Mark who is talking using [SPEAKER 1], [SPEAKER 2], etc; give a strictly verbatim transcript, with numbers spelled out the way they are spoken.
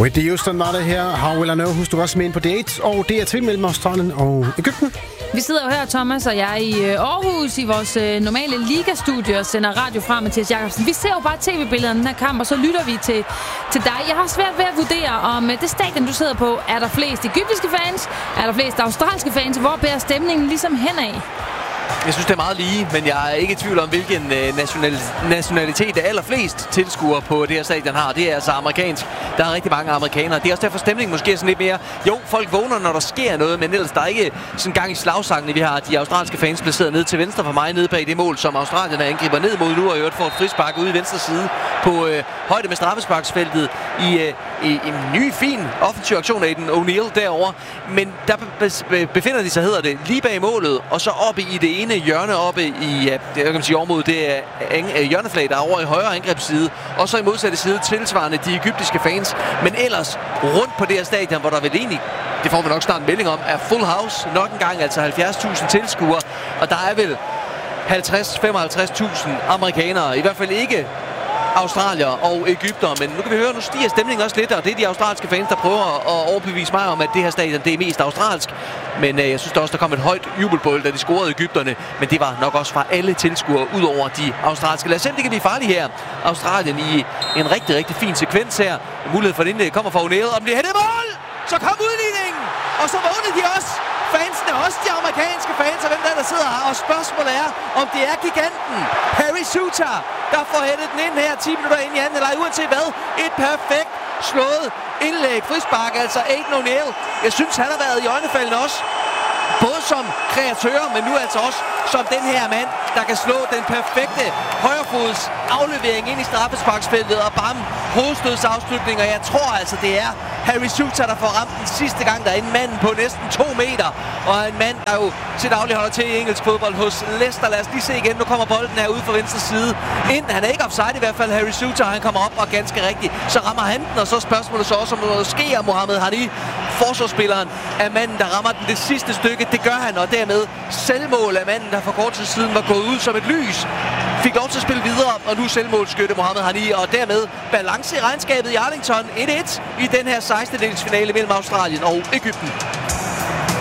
[SPEAKER 1] Whitney Houston var det her. How Will I Know? Husk du også med ind på dates og D R T mellem Australien og Egypten.
[SPEAKER 2] Vi sidder jo her, Thomas og jeg, i Aarhus i vores normale ligastudie og sender radio fra Mathias Jacobsen. Vi ser jo bare tv-billederne af den her kamp, og så lytter vi til, til dig. Jeg har svært ved at vurdere, om det stadion, du sidder på, er der flest egyptiske fans, er der flest australske fans, hvor bærer stemningen ligesom henad?
[SPEAKER 3] Jeg synes, det er meget lige, men jeg er ikke i tvivl om, hvilken øh, national, nationalitet det allerflest tilskuere på det her stadion har. Det er altså amerikansk. Der er rigtig mange amerikanere. Det er også derfor stemningen måske er sådan lidt mere... Jo, folk vågner, når der sker noget, men ellers der er ikke sådan gang i slagsangene. Vi har de australske fans placeret ned til venstre for mig, nede bag det mål, som Australien angriber ned mod nu, og i øvrigt får et frispark ude i venstre side på øh, højde med straffesparksfeltet i, øh, i, i en ny, fin offensiv aktion af Aiden O'Neill derovre. Men der be- befinder de sig, hedder det, lige bag målet, og så oppe i det ene hjørne oppe i, ja, det kan man sige, overmod, det er ang- hjørneflag, der er over i højre angrebsside, og så i modsatte side tilsvarende de egyptiske fans. Men ellers rundt på det her stadion, hvor der vel egentlig, det får vi nok snart en melding om, er full house nok en gang, altså halvfjerds tusind tilskuere, og der er vel halvtreds til femoghalvtreds tusind amerikanere, i hvert fald ikke australier og egypter, men nu kan vi høre, nu stiger stemningen også lidt, og det er de australske fans, der prøver at overbevise mig om, at det her stadion, det er mest australsk. Men øh, jeg synes der også, der kom et højt jubelbål, da de scorede egypterne, men det var nok også fra alle tilskuere, ud over de australske. Lad os se, om det kan blive farligt her. Australien i en rigtig, rigtig fin sekvens her. Mulighed for det indlæg kommer fra O'Neill, om det er det mål! Så kom udligningen! Og så vågnede de også! Fansene, også de amerikanske fans, og hvem der, der sidder her. Og spørgsmålet er, om det er giganten Harry Souttar, der får hættet den ind her ti minutter ind i anden, eller uanset hvad. Et perfekt slået indlæg, frispark, altså Aiden O'Neill. Jeg synes, han har været i øjnefaldene også. Både som kreatør, men nu altså også som den her mand, der kan slå den perfekte højrefods aflevering ind i straffesparksfeltet og bam, hovedstødsafslutning. Og jeg tror altså, det er Harry Souttar, der får ramt den sidste gang. Der er en mand på næsten to meter, og en mand, der jo til daglig holder til i engelsk fodbold hos Leicester. Lad os lige se igen. Nu kommer bolden her ude fra venstre side ind. Han er ikke offside i hvert fald, Harry Souttar. Han kommer op, og ganske rigtigt, så rammer han den, og så spørgsmålet så også, om noget sker. Mohamed Hani, forsvarsspilleren, er manden, der rammer den det sidste stykke. Det gør han, og dermed selvmål af manden, der for kort tid siden var gået ud som et lys. Fik lov til at spille videre, og nu selvmålskytte Mohamed Hani, og dermed balance i regnskabet i Arlington. et et i den her sekstendedelsfinale mellem Australien og Egypten.